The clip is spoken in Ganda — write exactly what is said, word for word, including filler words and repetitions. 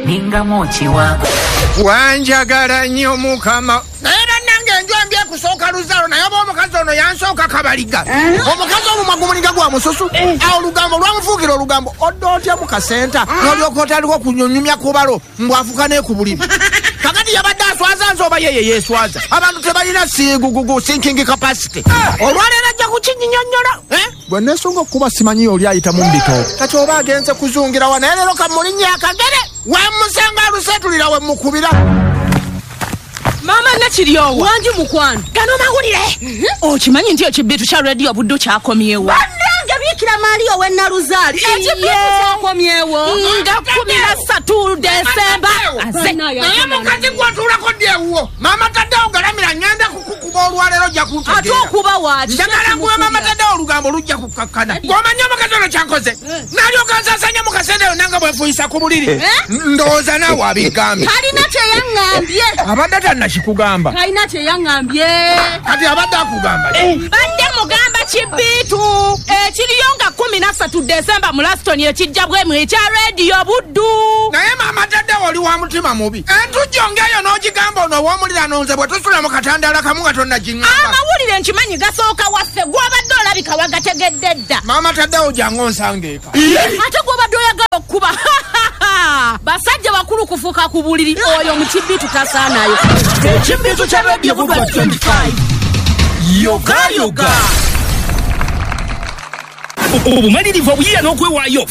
ninga mochi wako wanjagala nnyo mukama era nange njambye kusooka luzalo naye oba omukazi ono yansooka kabaliga omukazi omumwa gumulinga gwa mususu awo olugambo lwamufuukira olugambo odde otya mu kasenta n'olyoka otandika okunyunyumya ku balo mbwafuka n'ekubuliri kakati yabadde aswaza nze oba yeye yeeswaza abantu tebalina siigugugu sinking capacity olwaleero ajja kukinyinyonnyola bwe neesonga okuba simanyi oli ayita mu mbitoogo kati oba agenze kuzungirawa naye leero kamulinnya akagere wemusanga alusetulira we mukubira Mama nakiryowa wanji mukwano gano mawulire okimanyi nti ekibitu kya radio buddo kyakomyewo bannange biikira Mario we Naluzaali ekibitu kyakomyewo nga kumi na ssatu Desemba aze naye mukazi gw'otuulako ddi ewuwo mama taddewo galamira ngenda kukukuba olwaleero ojja kuntegeera ate okuba waaki njagala nguwe mama taddewo olugambo lujja kukakkana gw'omanyi omukazi ono kyankoze n'alyoka nsaasanya mu kaseera eyo nanga bwefuyisa ku buliri ndowooza naawe abigambye talina kyeyaŋŋambye abadde tannakikugamba talina kyeyaŋŋambye kati abadde akugamba badde mugamba kibitu ekiriyo nga kumi na ssatu Desemba mu Laston ekijja bwemu ekya radio buddu naye maama taddewo oli wa mutima mubi entujjo ng'eyo n'ogigamba ono ow'omuliraano nze bwe tusula mu katandaala kamu nga tonnagiŋŋamba amawulire nkimanyi gasooka waffe gw'obadde olabika wagategedde dda maama taddewo jangu onsanga eka ate gw'obadde oyagala okkuba basajja bakulu kufuuka ku buliri oyo mu kibitu tasaanayo ekibitu kya radio buddu twenty-five yoga yoga obumalirivu obuyiira n'okwewaayo